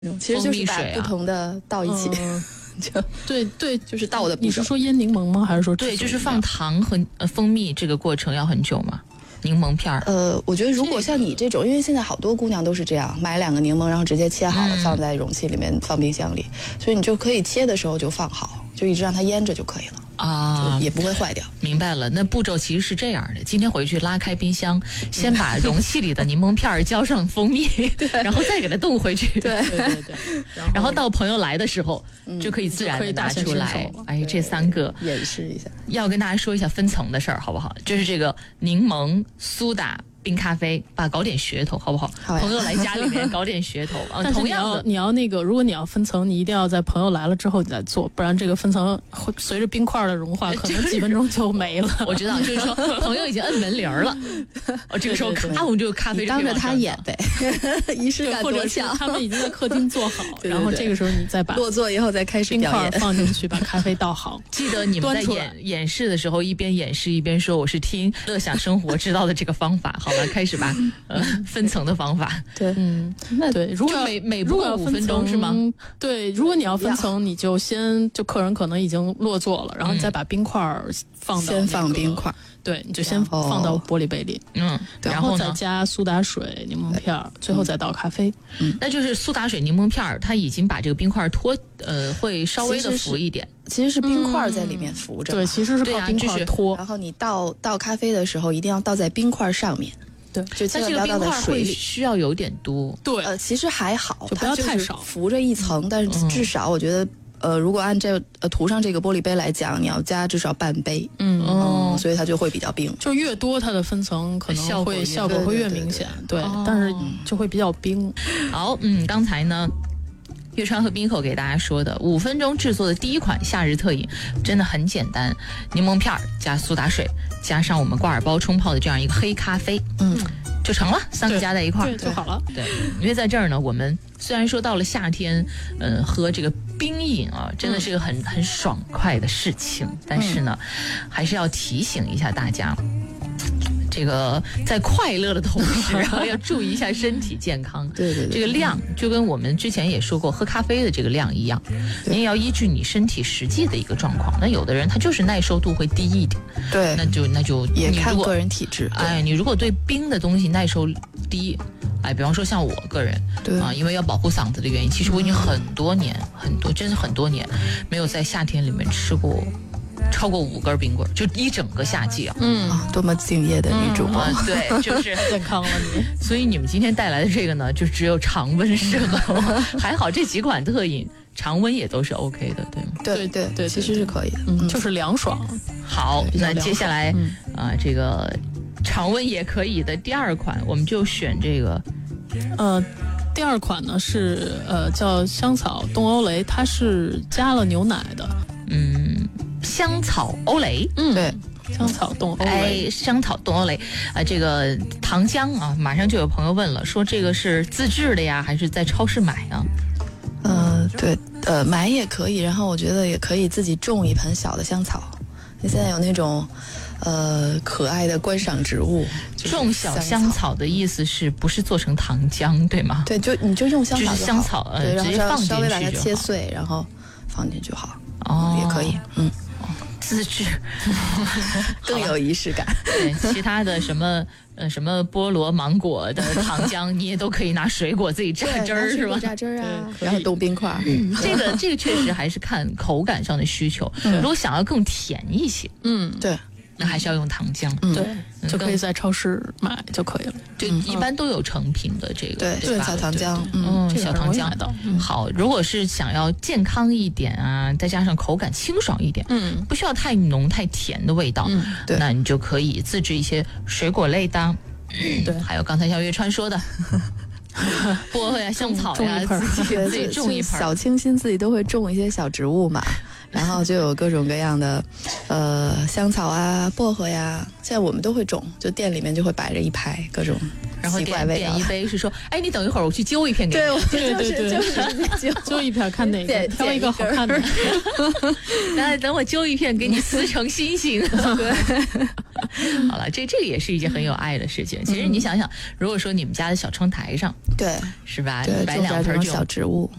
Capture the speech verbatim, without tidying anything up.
其实就是把不同的倒一起。嗯就对对， 就是倒的步骤。 你是说腌柠檬吗？还是说对，就是放糖和呃蜂蜜这个过程要很久吗？柠檬片儿。 呃，我觉得如果像你这种，因为现在好多姑娘都是这样，买两个柠檬，然后直接切好了，嗯、放在容器里面，放冰箱里，所以你就可以切的时候就放好，就一直让它腌着就可以了。啊，也不会坏掉。 明白了，那步骤其实是这样的：今天回去拉开冰箱，先把容器里的柠檬片浇上蜂蜜，然后再给它冻回去。 对对对对。 然后到朋友来的时候，嗯、就可以自然的拿出来。哎，这三个演示一下。 要跟大家说一下分层的事儿，好不好？就是这个柠檬、苏打、冰咖啡，把搞点噱头，好不好？ 好朋友来家里面搞点噱头啊。 但是你要你要那个，如果你要分层，你一定要在朋友来了之后你再做，不然这个分层会随着冰块的融化，可能几分钟就没了。 我知道，就是说朋友已经摁门铃了，哦，这个时候咔，我们就咖啡当着他演呗，仪式感多强。 他们已经在客厅做好，然后这个时候你再把落座以后再开始冰块放进去，把咖啡倒好。 记得你们在演演示的时候，一边演示一边说：“我是听乐享生活知道的这个方法。”好了，开始吧。呃，分层的方法。 对， 嗯，那对，如果每每步五分钟是吗？ 对，如果你要分层，你就先就客人可能已经落座了，然后你再把冰块放到、那个、 先放冰块， 对，你就先放到玻璃杯里， 嗯， 然后再加苏打水、柠檬片，最后再倒咖啡。 嗯，那就是苏打水、柠檬片，它已经把这个冰块脱，呃，会稍微的浮一点。 其实是冰块在里面浮着、 嗯，对，其实是靠冰块脱。 啊、然后你倒倒咖啡的时候，一定要倒在冰块上面。 对， 就千万不要倒在水里， 需要有点多。 对， 呃，其实还好， 就不要太少， 浮着一层。但是至少我觉得，呃，如果按这呃涂上这个玻璃杯来讲，你要加至少半杯。嗯哦、嗯，所以它就会比较冰。 就越多，它的分层可能会效果会越明显。对，但是就会比较冰。 好，嗯，刚才呢。月川和冰口给大家说的五分钟制作的第一款夏日特饮真的很简单，柠檬片加苏打水加上我们挂耳包冲泡的这样一个黑咖啡，嗯，就成了，三个加在一块儿就好了。 对，因为在这儿呢，我们虽然说到了夏天，嗯、呃，喝这个冰饮啊，真的是个很、嗯、很爽快的事情，但是呢，嗯、还是要提醒一下大家。这个在快乐的同时，然后要注意一下身体健康。 对对对， 这个量就跟我们之前也说过，喝咖啡的这个量一样，你也要依据你身体实际的一个状况。那有的人他就是耐受度会低一点， 对， 那就那就也看个人体质。 哎，你如果对冰的东西耐受低，哎，比方说像我个人， 对啊，因为要保护嗓子的原因，其实我已经很多年、嗯、很多，真是很多年没有在夏天里面吃过。超过五根冰棍，就一整个夏季啊！ 嗯，多么敬业的女主播、 嗯啊，对，就是健康了你。 所以你们今天带来的这个呢，就只有常温适合我。还好这几款特饮常温也都是 OK 的，对吗？ 对对 对, 对，其实是可以的， 嗯，就是凉爽。 好，那接下来、嗯、啊，这个常温也可以的第二款，我们就选这个， 呃。第二款呢是呃叫香草冻欧蕾，它是加了牛奶的。 嗯，香草欧蕾， 嗯，对，香草冻欧蕾， 哎，香草冻欧蕾啊、呃，这个糖浆啊，马上就有朋友问了，说这个是自制的呀，还是在超市买啊？ 呃，对，呃，买也可以，然后我觉得也可以自己种一盆小的香草。你现在有那种。呃，可爱的观赏植物， 种小香草的意思是不是做成糖浆，对吗？ 对，就你就用香草就好， 就是香草，呃， 对，然后直接放进去稍微把它切碎，然后放进去就好。 哦， 也可以，嗯， 自制更有仪式感。 对，其他的什么呃什么菠萝、芒果的糖浆，你也都可以拿水果自己榨汁儿，是吧？ 榨汁儿啊，然后冻冰块。 嗯，这个这个确实还是看口感上的需求。如果想要更甜一些， 嗯，对。 那还是要用糖浆， 嗯、对，就可以在超市买就可以了。 就一般都有成品的这个， 对，对小糖浆， 嗯，小糖浆的。好，如果是想要健康一点啊，再加上口感清爽一点，嗯，不需要太浓太甜的味道，嗯，对，那你就可以自制一些水果类的，嗯、对，还有刚才像月川说的。薄荷呀、香草呀，自己自己种一盆。 小清新自己都会种一些小植物嘛， 然后就有各种各样的，呃，香草啊、薄荷呀，现在我们都会种，就店里面就会摆着一排各种然后奇怪味道。 点点一杯是说，哎，你等一会儿，我去揪一片给你。 对，我对对对， 就是就是揪揪一片看哪个，挑一个好看的。 来，等我揪一片给你撕成星星。 对， 好了，这这个也是一件很有爱的事情。其实你想想，如果说你们家的小窗台上， 对， 是吧， 对， 摆两盆这种小植物。